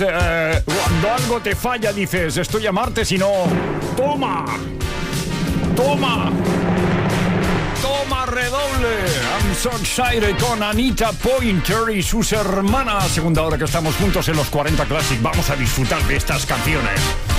Cuando algo te falla dices, estoy a Marte, si no... ¡Toma! ¡Toma! ¡Toma redoble! I'm so excited con Anita Pointer y sus hermanas. Segunda hora que estamos juntos en los 40 Classic. Vamos a disfrutar de estas canciones.